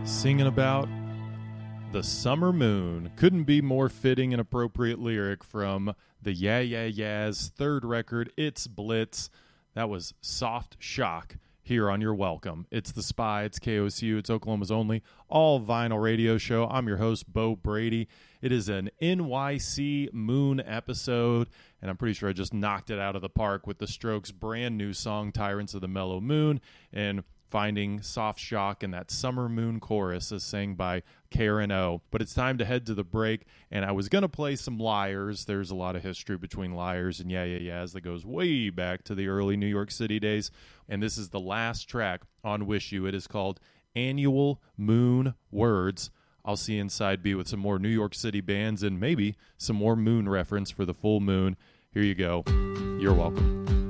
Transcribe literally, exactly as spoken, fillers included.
Singing about the summer moon. Couldn't be more fitting and appropriate lyric from the Yeah Yeah Yeahs' third record, It's Blitz. That was Soft Shock here on Your Welcome. It's The Spy, it's K O C U, it's Oklahoma's only all vinyl radio show. I'm your host, Bo Brady. It is an N Y C Moon episode, and I'm pretty sure I just knocked it out of the park with the Strokes' brand new song, Tyrants of the Mellow Moon, and finding Soft Shock in that Summer Moon chorus as sang by Karen O. But it's time to head to the break, and I was going to play some Liars. There's a lot of history between Liars and Yeah Yeah Yeahs that goes way back to the early New York City days, and this is the last track on Wish You. It is called Annual Moon Words. I'll see you inside B with some more New York City bands and maybe some more moon reference for the full moon. Here you go. You're welcome.